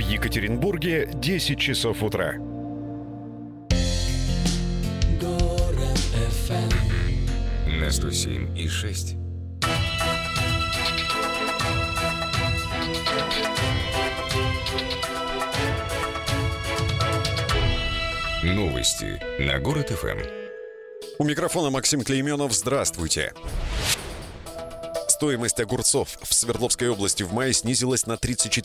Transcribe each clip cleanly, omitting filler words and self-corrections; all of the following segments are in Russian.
Екатеринбурге 10 часов утра. Город FM на 107,6. Новости на Город ФМ. У микрофона Максим Клейменов. Здравствуйте. Стоимость огурцов в Свердловской области в мае снизилась на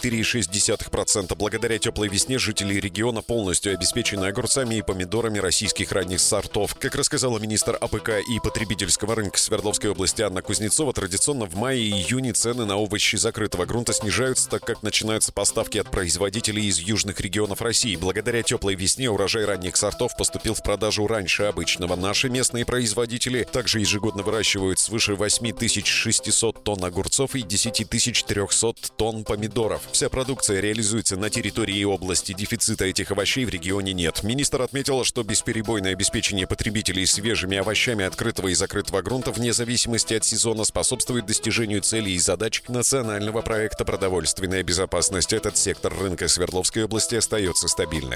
34,6%. Благодаря теплой весне жители региона полностью обеспечены огурцами и помидорами российских ранних сортов. Как рассказала министр АПК и потребительского рынка Свердловской области Анна Кузнецова, традиционно в мае и июне цены на овощи закрытого грунта снижаются, так как начинаются поставки от производителей из южных регионов России. Благодаря теплой весне урожай ранних сортов поступил в продажу раньше обычного. Наши местные производители также ежегодно выращивают свыше 8600 тонн огурцов и 10300 тонн помидоров. Вся продукция реализуется на территории области. Дефицита этих овощей в регионе нет. Министр отметила, что бесперебойное обеспечение потребителей свежими овощами открытого и закрытого грунта вне зависимости от сезона способствует достижению целей и задач национального проекта «Продовольственная безопасность». Этот сектор рынка Свердловской области остается стабильным.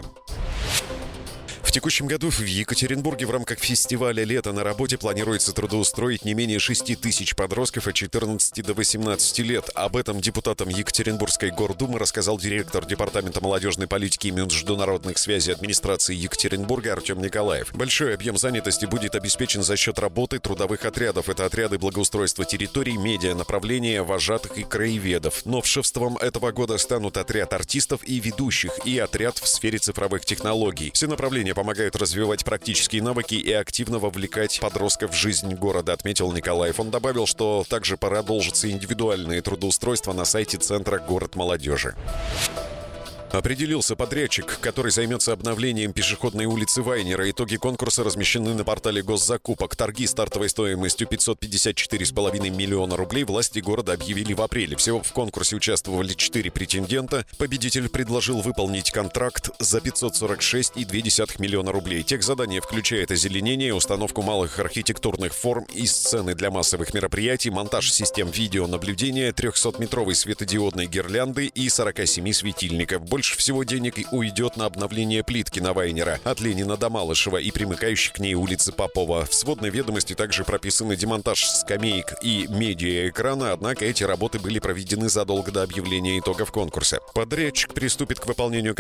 В текущем году в Екатеринбурге в рамках фестиваля «Лето на работе» планируется трудоустроить не менее 6 тысяч подростков от 14 до 18 лет. Об этом депутатам Екатеринбургской гордумы рассказал директор Департамента молодежной политики и международных связей администрации Екатеринбурга Артем Николаев. Большой объем занятости будет обеспечен за счет работы трудовых отрядов. Это отряды благоустройства территорий, медианаправления, вожатых и краеведов. Новшеством этого года станут отряд артистов и ведущих и отряд в сфере цифровых технологий. Все направления помогают развивать практические навыки и активно вовлекать подростков в жизнь города, отметил Николаев. Он добавил, что также продолжатся индивидуальные трудоустройства на сайте Центра «Город молодежи». Определился подрядчик, который займется обновлением пешеходной улицы Вайнера. Итоги конкурса размещены на портале госзакупок. Торги стартовой стоимостью 554,5 миллиона рублей власти города объявили в апреле. Всего в конкурсе участвовали 4 претендента. Победитель предложил выполнить контракт за 546,2 миллиона рублей. Техзадание включает озеленение, установку малых архитектурных форм и сцены для массовых мероприятий, монтаж систем видеонаблюдения, 300-метровой светодиодной гирлянды и 47 светильников. Больше всего денег уйдет на обновление плитки на Вайнера от Ленина до Малышева и примыкающей к ней улицы Попова. В сводной ведомости также прописаны демонтаж скамеек и медиаэкрана, однако эти работы были проведены задолго до объявления итогов конкурса. Подрядчик приступит к выполнению